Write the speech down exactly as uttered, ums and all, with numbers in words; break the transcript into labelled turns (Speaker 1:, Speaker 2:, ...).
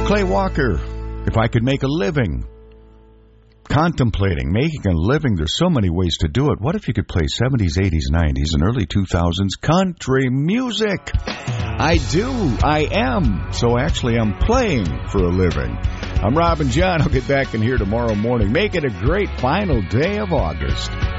Speaker 1: Clay Walker, if I could make a living. Contemplating making a living, there's so many ways to do it. What if you could play seventies, eighties, nineties, and early two thousands country music? I do. I am. So actually, I'm playing for a living. I'm Robin John. I'll get back in here tomorrow morning. Make it a great final day of August.